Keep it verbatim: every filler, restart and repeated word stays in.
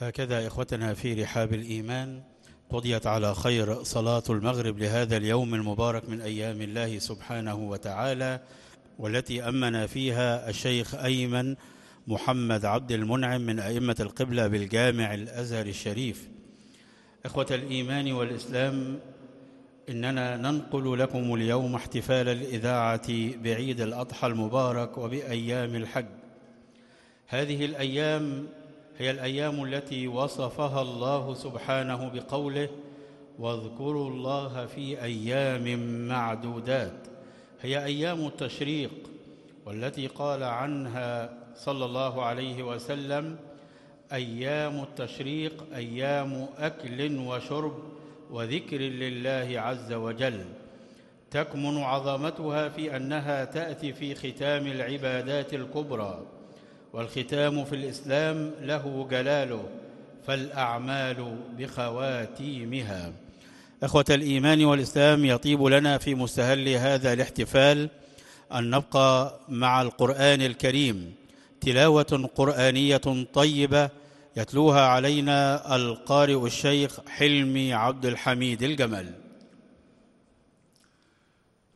هكذا إخوتنا في رحاب الإيمان قضيت على خير صلاة المغرب لهذا اليوم المبارك من أيام الله سبحانه وتعالى، والتي أمن فيها الشيخ أيمن محمد عبد المنعم من أئمة القبلة بالجامع الأزهر الشريف. إخوة الإيمان والإسلام، إننا ننقل لكم اليوم احتفال الإذاعة بعيد الأضحى المبارك وبأيام الحج. هذه الأيام هي الأيام التي وصفها الله سبحانه بقوله: واذكروا الله في أيام معدودات. هي أيام التشريق، والتي قال عنها صلى الله عليه وسلم: أيام التشريق أيام أكل وشرب وذكر لله عز وجل. تكمن عظمتها في أنها تأتي في ختام العبادات الكبرى، والختام في الإسلام له جلاله، فالأعمال بخواتيمها. إخوة الإيمان والإسلام، يطيب لنا في مستهل هذا الاحتفال أن نبقى مع القرآن الكريم، تلاوة قرآنية طيبة يتلوها علينا القارئ الشيخ حلمي عبد الحميد الجمل.